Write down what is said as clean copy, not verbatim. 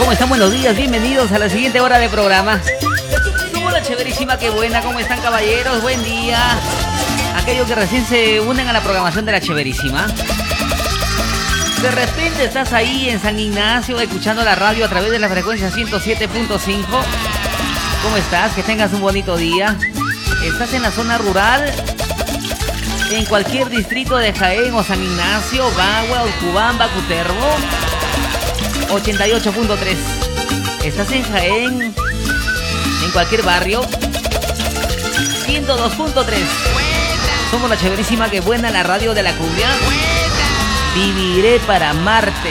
¿Cómo están? Buenos días, bienvenidos a la siguiente hora de programa. Somos la Chéverísima, qué buena, ¿cómo están, caballeros? Buen día. Aquellos que recién se unen a la programación de la Chéverísima. De repente estás ahí en San Ignacio escuchando la radio a través de la frecuencia 107.5. ¿Cómo estás? Que tengas un bonito día. ¿Estás en la zona rural? En cualquier distrito de Jaén o San Ignacio, Bagua, Urcubamba, Cutervo. 88.3. ¿Estás en Jaén? En cualquier barrio. 102.3. Somos la Chéverísima, que buena, la radio de la cumbia. Viviré para amarte.